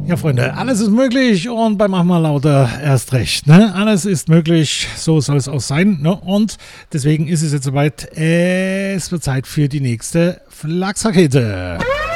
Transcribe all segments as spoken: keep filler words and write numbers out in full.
Ja, Freunde, alles ist möglich und bei Mach mal lauter erst recht. Ne? Alles ist möglich, so soll es auch sein. Ne? Und deswegen ist es jetzt soweit, es wird Zeit für die nächste Flachsrakete.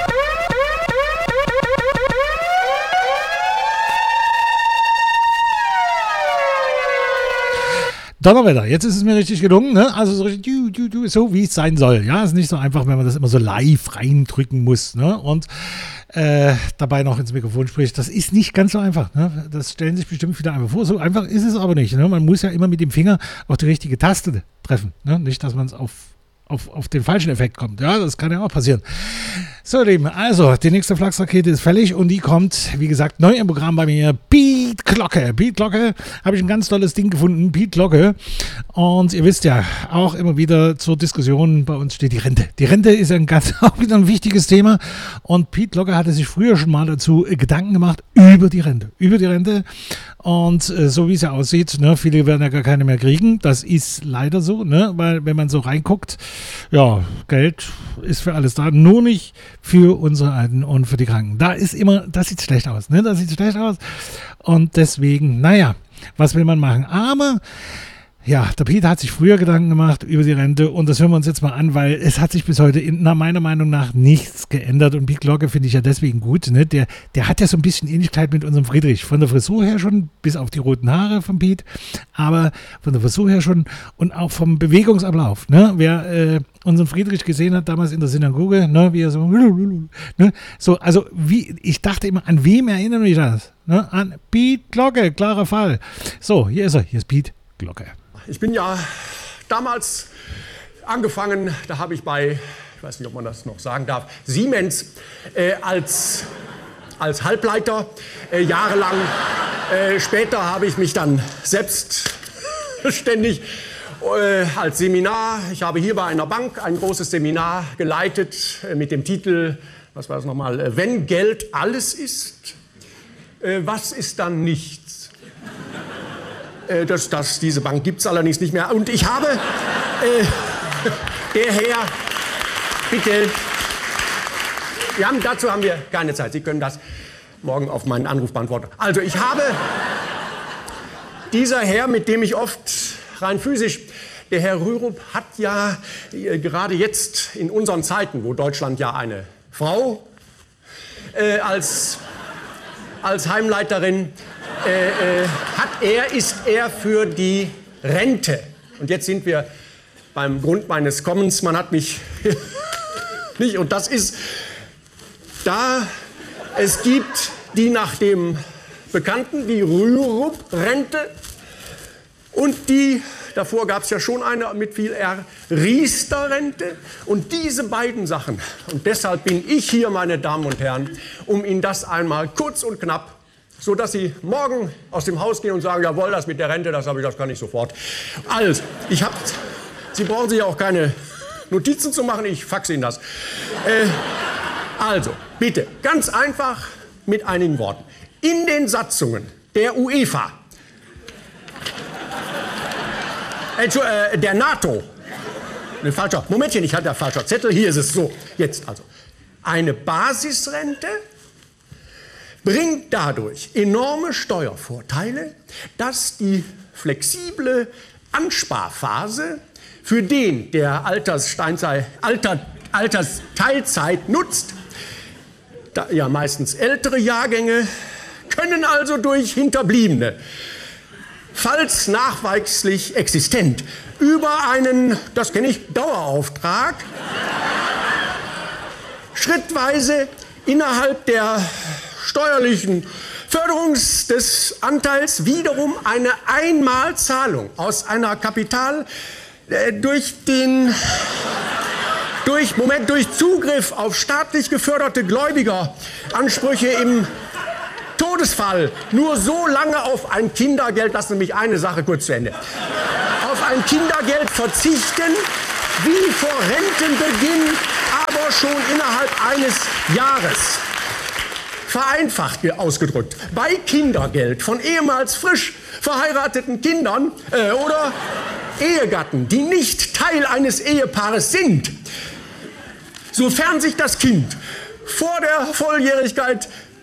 Donnerwetter, jetzt ist es mir richtig gelungen, ne? Also so, richtig, du, du, du, so wie es sein soll. Ja, ist nicht so einfach, wenn man das immer so live reindrücken muss, ne? Und äh, dabei noch ins Mikrofon spricht. Das ist nicht ganz so einfach, ne? Das stellen sich bestimmt viele einfach vor. So einfach ist es aber nicht, ne? Man muss ja immer mit dem Finger auf die richtige Taste treffen, ne? Nicht, dass man es auf, auf, auf den falschen Effekt kommt. Ja, das kann ja auch passieren. So, ihr Lieben, also, die nächste Flachsrakete ist fällig und die kommt, wie gesagt, neu im Programm bei mir. Beat Glocke. Beat Glocke, habe ich ein ganz tolles Ding gefunden. Beat Glocke. Und ihr wisst ja, auch immer wieder zur Diskussion bei uns steht die Rente. Die Rente ist ja ein ganz, auch wieder ein wichtiges Thema. Und Beat Glocke hatte sich früher schon mal dazu Gedanken gemacht über die Rente. Über die Rente. Und äh, so wie es ja aussieht, ne, viele werden ja gar keine mehr kriegen. Das ist leider so, ne, weil wenn man so reinguckt, ja, Geld ist für alles da, nur nicht für unsere Alten und für die Kranken. Da ist immer, das sieht schlecht aus, ne? Das sieht schlecht aus. Und deswegen, naja, was will man machen? Aber ja, der Peter hat sich früher Gedanken gemacht über die Rente und das hören wir uns jetzt mal an, weil es hat sich bis heute in, nach meiner Meinung nach nichts geändert und Beat Glocke finde ich ja deswegen gut, ne? Der, der hat ja so ein bisschen Ähnlichkeit mit unserem Friedrich, von der Frisur her schon, bis auf die roten Haare von Piet, aber von der Frisur her schon und auch vom Bewegungsablauf, ne? Wer äh, unseren Friedrich gesehen hat, damals in der Synagoge, ne? Wie er so, ne? So, also wie, ich dachte immer, an wem erinnert mich das? Ne? An Beat Glocke, klarer Fall. So, hier ist er, hier ist Beat Glocke. Ich bin ja damals angefangen, da habe ich bei, ich weiß nicht, ob man das noch sagen darf, Siemens äh, als, als Halbleiter äh, jahrelang. Äh, später habe ich mich dann selbstständig äh, als Seminar, ich habe hier bei einer Bank ein großes Seminar geleitet äh, mit dem Titel, was war das nochmal, äh, wenn Geld alles ist, äh, was ist dann nichts? Das, das, diese Bank gibt es allerdings nicht mehr. Und ich habe, äh, der Herr, bitte, wir haben, dazu haben wir keine Zeit. Sie können das morgen auf meinen Anruf beantworten. Also ich habe, dieser Herr, mit dem ich oft rein physisch, der Herr Rürup hat ja äh, gerade jetzt in unseren Zeiten, wo Deutschland ja eine Frau äh, als, als Heimleiterin Äh, äh, hat er, ist er für die Rente. Und jetzt sind wir beim Grund meines Kommens. Man hat mich nicht, und das ist, da es gibt die nach dem Bekannten, die Rürup-Rente, und die, davor gab es ja schon eine mit viel R, Riester-Rente. Und diese beiden Sachen, und deshalb bin ich hier, meine Damen und Herren, um Ihnen das einmal kurz und knapp, so dass Sie morgen aus dem Haus gehen und sagen, jawohl, das mit der Rente, das habe ich, das kann ich sofort. Also, ich habe, Sie brauchen sich auch keine Notizen zu machen, ich faxe Ihnen das. Äh, also, bitte, ganz einfach mit einigen Worten. In den Satzungen der UEFA, äh, der NATO, ne, falscher, Momentchen, ich hatte ja falscher Zettel, hier ist es so, jetzt also, eine Basisrente bringt dadurch enorme Steuervorteile, dass die flexible Ansparphase für den, der Alterssteinzeit, Alter, Altersteilzeit nutzt, da, ja meistens ältere Jahrgänge, können also durch Hinterbliebene, falls nachweislich existent, über einen, das kenne ich, Dauerauftrag, schrittweise innerhalb der steuerlichen Förderungs des Anteils wiederum eine Einmalzahlung aus einer Kapital äh, durch den durch Moment durch Zugriff auf staatlich geförderte Gläubigeransprüche im Todesfall nur so lange auf ein Kindergeld, lassen Sie mich eine Sache kurz zu Ende, auf ein Kindergeld verzichten, wie vor Rentenbeginn, aber schon innerhalb eines Jahres. Vereinfacht ausgedrückt, bei Kindergeld von ehemals frisch verheirateten Kindern äh, oder Ehegatten, die nicht Teil eines Ehepaares sind, sofern sich das Kind vor der Volljährigkeit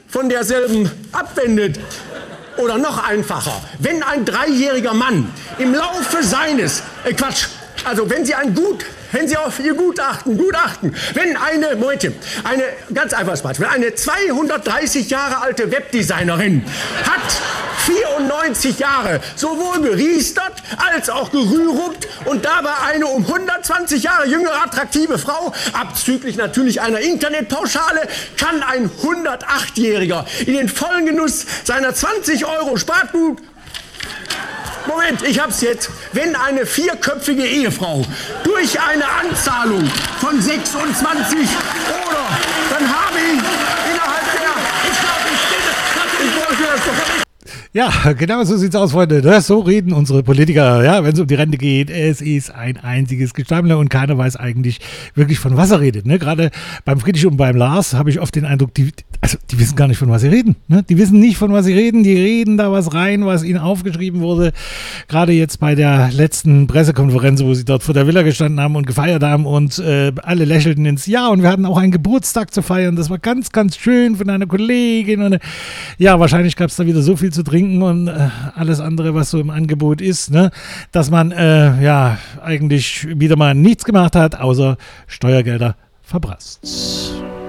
von derselben abwendet. Oder noch einfacher, wenn ein dreijähriger Mann im Laufe seines, äh Quatsch, also wenn Sie ein Gut, wenn Sie auf Ihr Gutachten, Gutachten, wenn eine, Moment, eine, ganz einfaches Beispiel, eine zweihundertdreißig Jahre alte Webdesignerin hat vierundneunzig Jahre sowohl geriestert als auch gerührupt und dabei eine um hundertzwanzig Jahre jüngere attraktive Frau, abzüglich natürlich einer Internetpauschale, kann ein hundertachtjähriger in den vollen Genuss seiner zwanzig Euro Spartgut. Moment, ich hab's jetzt. Wenn eine vierköpfige Ehefrau durch eine Anzahlung von sechsundzwanzig oder dann habe ich innerhalb der, ich glaube, ich, ich wollte das doch. Ja, genau so sieht's aus, Freunde. Ne? So reden unsere Politiker, ja, wenn es um die Rente geht. Es ist ein einziges Gestammel und keiner weiß eigentlich wirklich, von was er redet. Ne? Gerade beim Friedrich und beim Lars habe ich oft den Eindruck, die, also die wissen gar nicht, von was sie reden. Ne? Die wissen nicht, von was sie reden. Die reden da was rein, was ihnen aufgeschrieben wurde. Gerade jetzt bei der letzten Pressekonferenz, wo sie dort vor der Villa gestanden haben und gefeiert haben und äh, alle lächelten ins Jahr. Und wir hatten auch einen Geburtstag zu feiern. Das war ganz, ganz schön von einer Kollegin. Und, ja, wahrscheinlich gab es da wieder so viel zu trinken und äh, alles andere, was so im Angebot ist, ne, dass man äh, ja eigentlich wieder mal nichts gemacht hat, außer Steuergelder verprasst.